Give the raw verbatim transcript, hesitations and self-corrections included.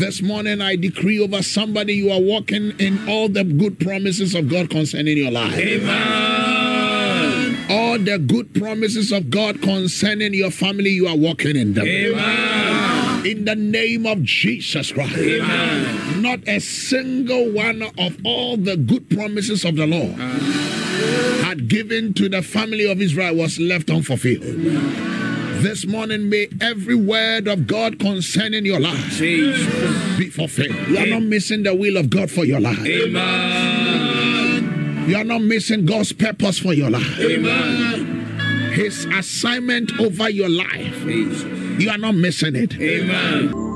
This morning I decree over somebody, you are walking in all the good promises of God concerning your life. Amen. All the good promises of God concerning your family, you are walking in them. Amen. In the name of Jesus Christ. Amen. Not a single one of all the good promises of the Lord had given to the family of Israel was left unfulfilled. Amen. This morning, may every word of God concerning your life Jesus. Be fulfilled. You are not missing the will of God for your life. Amen. You are not missing God's purpose for your life. Amen. His assignment over your life. Jesus. You are not missing it. Amen.